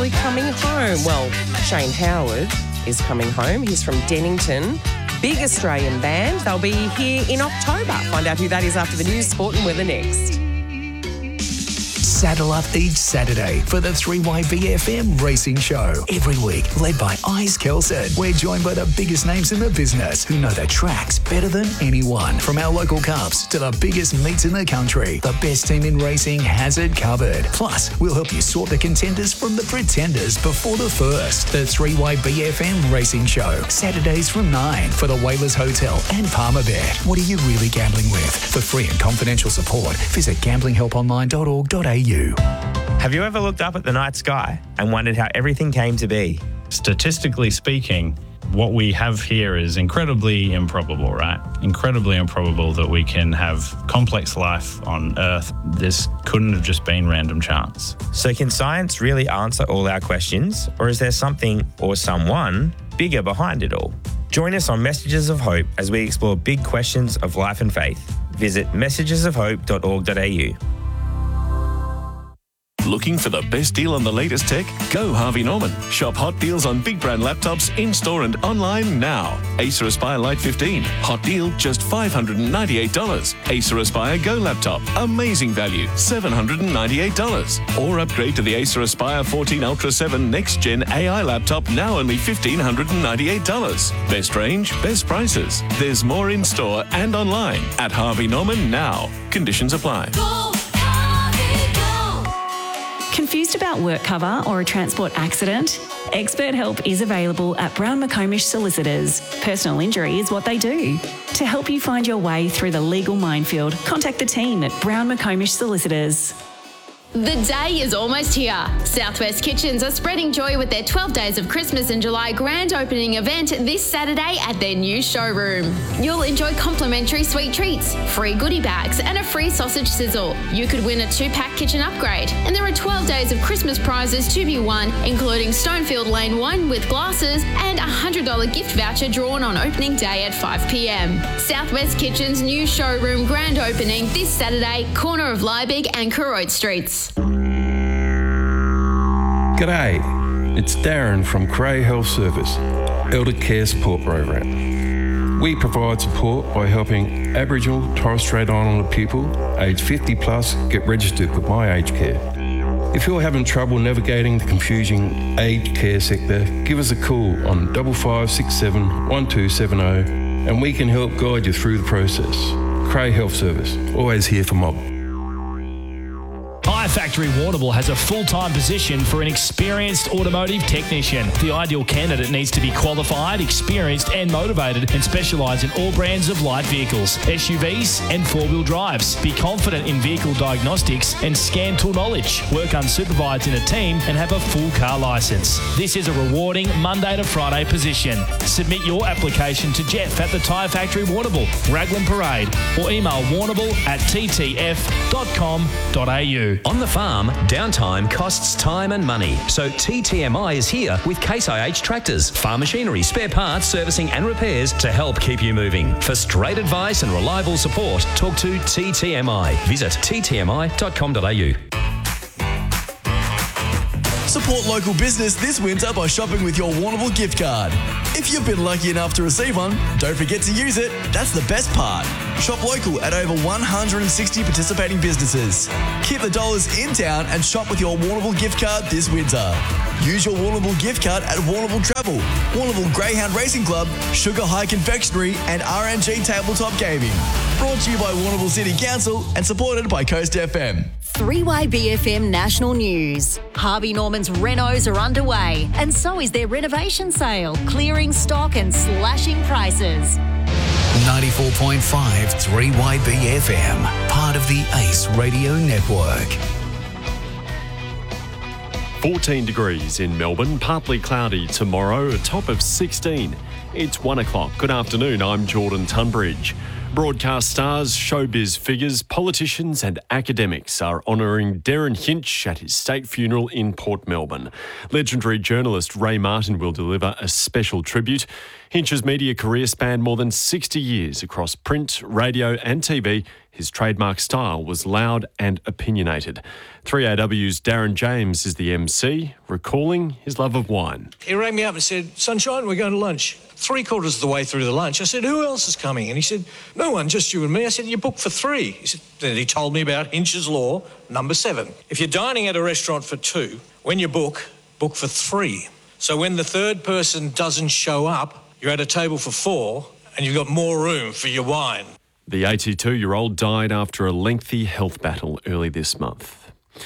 actually coming home. Well, Shane Howard is coming home. He's from Dennington. Big Australian band. They'll be here in October. Find out who that is after the news, sport and weather next. Saddle up each Saturday for the 3YBFM Racing Show. Every week, led by Ice Kelson. We're joined by the biggest names in the business who know the tracks better than anyone. From our local cups to the biggest meets in the country, the best team in racing has it covered. Plus, we'll help you sort the contenders from the pretenders before the first. The 3YBFM Racing Show. Saturdays from 9 for the Whalers Hotel and Palmerbet. What are you really gambling with? For free and confidential support, visit gamblinghelponline.org.au. Have you ever looked up at the night sky and wondered how everything came to be? Statistically speaking, what we have here is incredibly improbable, right? Incredibly improbable that we can have complex life on Earth. This couldn't have just been random chance. So can science really answer all our questions, or is there something or someone bigger behind it all? Join us on Messages of Hope as we explore big questions of life and faith. Visit messagesofhope.org.au. Looking for the best deal on the latest tech? Go Harvey Norman. Shop hot deals on big brand laptops in-store and online now. Acer Aspire Lite 15. Hot deal, just $598. Acer Aspire Go laptop. Amazing value, $798. Or upgrade to the Acer Aspire 14 Ultra 7 Next Gen AI laptop, now only $1,598. Best range, best prices. There's more in-store and online at Harvey Norman now. Conditions apply. Confused about work cover or a transport accident? Expert help is available at Brown McComish Solicitors. Personal injury is what they do. To help you find your way through the legal minefield, contact the team at Brown McComish Solicitors. The day is almost here. Southwest Kitchens are spreading joy with their 12 Days of Christmas in July grand opening event this Saturday at their new showroom. You'll enjoy complimentary sweet treats, free goodie bags and a free sausage sizzle. You could win a 2-pack kitchen upgrade. And there are 12 days of Christmas prizes to be won, including Stonefield Lane wine with glasses and a $100 gift voucher drawn on opening day at 5 p.m. Southwest Kitchens' new showroom grand opening this Saturday, corner of Liebig and Kuroit Streets. G'day, it's Darren from Cray Health Service, Elder Care Support Program. We provide support by helping Aboriginal Torres Strait Islander people aged 50 plus get registered with My Aged Care. If you're having trouble navigating the confusing aged care sector, give us a call on 5567 1270 and we can help guide you through the process. Cray Health Service, always here for mob. Tyre Factory Warrnambool has a full-time position for an experienced automotive technician. The ideal candidate needs to be qualified, experienced and motivated and specialise in all brands of light vehicles, SUVs and four-wheel drives. Be confident in vehicle diagnostics and scan tool knowledge. Work unsupervised in a team and have a full car licence. This is a rewarding Monday to Friday position. Submit your application to Jeff at the Tyre Factory Warrnambool, Raglan Parade, or email warrnambool@ttf.com.au. On the farm, downtime costs time and money. So TTMI is here with Case IH tractors, farm machinery, spare parts, servicing and repairs to help keep you moving. For straight advice and reliable support, talk to TTMI. Visit ttmi.com.au. Support local business this winter by shopping with your Warrnambool gift card. If you've been lucky enough to receive one, don't forget to use it. That's the best part. Shop local at over 160 participating businesses. Keep the dollars in town and shop with your Warrnambool gift card this winter. Use your Warrnambool gift card at Warrnambool Travel, Warrnambool Greyhound Racing Club, Sugar High Confectionery and RNG Tabletop Gaming. Brought to you by Warrnambool City Council and supported by Coast FM. 3YBFM National News. Harvey Norman's renos are underway and so is their renovation sale, clearing stock and slashing prices. 94.5 3YBFM, part of the Ace Radio Network. 14 degrees in Melbourne, partly cloudy tomorrow, a top of 16. It's 1 o'clock. Good afternoon, I'm Jordan Tunbridge. Broadcast stars, showbiz figures, politicians and academics are honouring Darren Hinch at his state funeral in Port Melbourne. Legendary journalist Ray Martin will deliver a special tribute. Hinch's media career spanned more than 60 years across print, radio and TV. His trademark style was loud and opinionated. 3AW's Darren James is the MC, recalling his love of wine. He rang me up and said, "Sunshine, we're going to lunch." 3/4 of the way through the lunch, I said, "Who else is coming?" And he said, "No one, just you and me." I said, "You booked for 3. He said, then he told me about Hinch's Law, number 7. If you're dining at a restaurant for 2, when you book for 3. So when the third person doesn't show up, you're at a table for 4 and you've got more room for your wine. The 82-year-old died after a lengthy health battle early this month.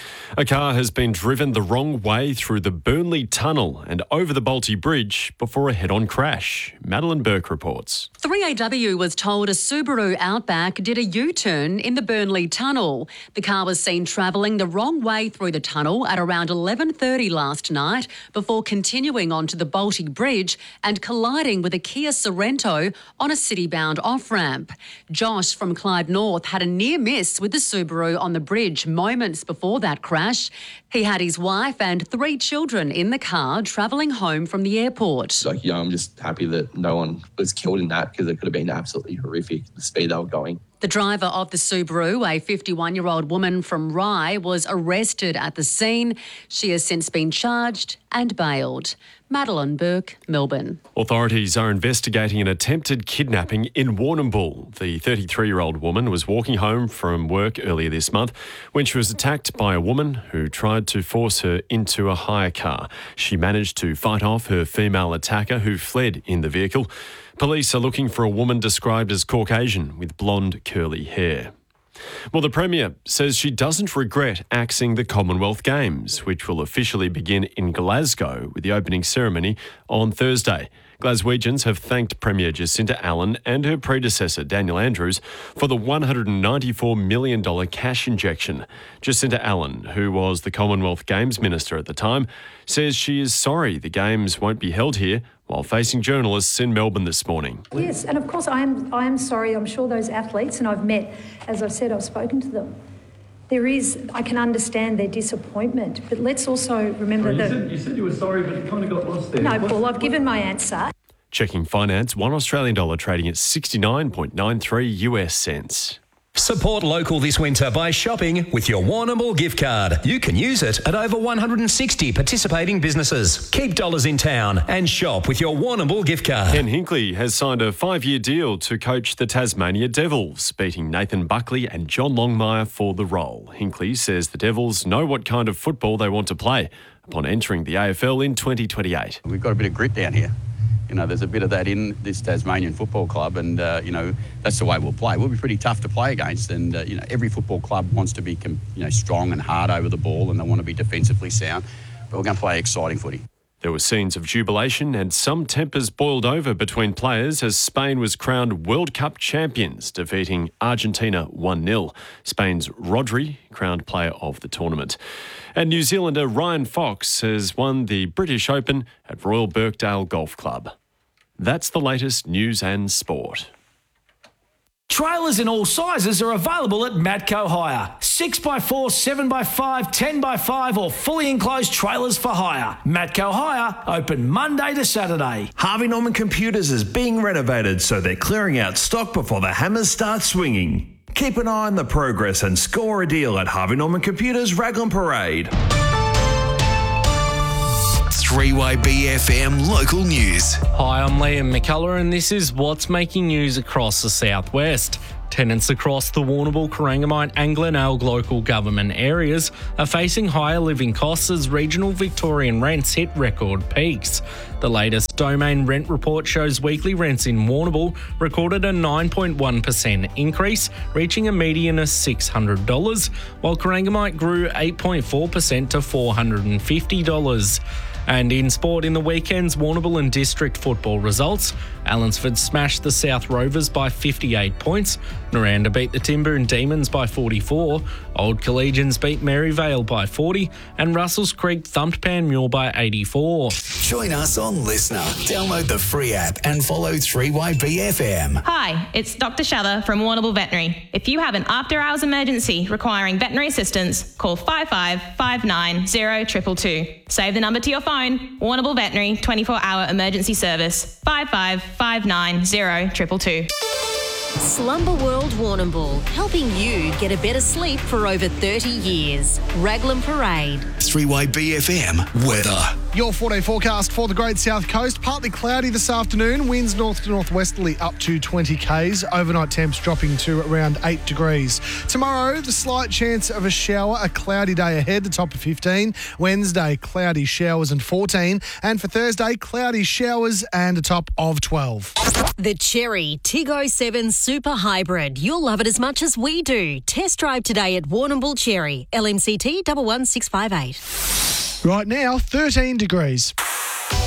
A car has been driven the wrong way through the Burnley Tunnel and over the Bolte Bridge before a head-on crash. Madeline Burke reports. 3AW was told a Subaru Outback did a U-turn in the Burnley Tunnel. The car was seen travelling the wrong way through the tunnel at around 11:30 last night before continuing onto the Bolte Bridge and colliding with a Kia Sorento on a city-bound off-ramp. Josh from Clyde North had a near miss with the Subaru on the bridge moments before that crash. He had his wife and 3 children in the car travelling home from the airport. I'm just happy that no one was killed in that because it could have been absolutely horrific, the speed they were going. The driver of the Subaru, a 51-year-old woman from Rye, was arrested at the scene. She has since been charged and bailed. Madeline Burke, Melbourne. Authorities are investigating an attempted kidnapping in Warrnambool. The 33-year-old woman was walking home from work earlier this month when she was attacked by a woman who tried to force her into a hire car. She managed to fight off her female attacker who fled in the vehicle. Police are looking for a woman described as Caucasian with blonde curly hair. Well, the Premier says she doesn't regret axing the Commonwealth Games, which will officially begin in Glasgow with the opening ceremony on Thursday. Glaswegians have thanked Premier Jacinta Allen and her predecessor, Daniel Andrews, for the $194 million cash injection. Jacinta Allen, who was the Commonwealth Games Minister at the time, says she is sorry the Games won't be held here while facing journalists in Melbourne this morning. Yes, and of course I am sorry. I'm sure those athletes, and I've met, as I've said, I've spoken to them. I can understand their disappointment, but let's also remember that... You said you were sorry, but it kind of got lost there. No, Paul, I've given my answer. Checking finance, $1 Australian dollar trading at 69.93 US cents. Support local this winter by shopping with your Warrnambool gift card. You can use it at over 160 participating businesses. Keep dollars in town and shop with your Warrnambool gift card. Ken Hinkley has signed a 5-year deal to coach the Tasmania Devils, beating Nathan Buckley and John Longmire for the role. Hinkley says the Devils know what kind of football they want to play upon entering the AFL in 2028. We've got a bit of grit down here. There's a bit of that in this Tasmanian football club and, that's the way we'll play. We'll be pretty tough to play against and, every football club wants to be, strong and hard over the ball and they want to be defensively sound, but we're going to play exciting footy. There were scenes of jubilation and some tempers boiled over between players as Spain was crowned World Cup champions, defeating Argentina 1-0. Spain's Rodri crowned player of the tournament. And New Zealander Ryan Fox has won the British Open at Royal Birkdale Golf Club. That's the latest news and sport. Trailers in all sizes are available at Matco Hire. 6x4, 7x5, 10x5 or fully enclosed trailers for hire. Matco Hire, open Monday to Saturday. Harvey Norman Computers is being renovated, so they're clearing out stock before the hammers start swinging. Keep an eye on the progress and score a deal at Harvey Norman Computers Raglan Parade. 3YBFM Local News. Hi, I'm Liam McCullough and this is what's making news across the southwest. Tenants across the Warrnambool, Corangamite and Glenelg local government areas are facing higher living costs as regional Victorian rents hit record peaks. The latest Domain rent report shows weekly rents in Warrnambool recorded a 9.1% increase, reaching a median of $600, while Corangamite grew 8.4% to $450. And in sport in the weekend's Warrnambool and District football results, Allansford smashed the South Rovers by 58 points, Noranda beat the Timber and Demons by 44, Old Collegians beat Maryvale by 40, and Russells Creek thumped Panmure by 84. Join us on Listener. Download the free app and follow 3YBFM. Hi, it's Dr. Shather from Warrnambool Veterinary. If you have an after-hours emergency requiring veterinary assistance, call 5559 0222. Save the number to your phone. Warrnambool Veterinary 24-hour emergency service 5559 0222. Slumber World Warrnambool, helping you get a better sleep for over 30 years. Raglan Parade. 3YBFM weather. Your 4-day forecast for the Great South Coast. Partly cloudy this afternoon. Winds north to northwesterly up to 20 k's. Overnight temps dropping to around 8 degrees. Tomorrow, the slight chance of a shower. A cloudy day ahead, the top of 15. Wednesday, cloudy showers and 14. And for Thursday, cloudy showers and a top of 12. The Cherry Tiggo 7 Super Hybrid. You'll love it as much as we do. Test drive today at Warrnambool Cherry. LMCT 11658. Right now, 13 degrees.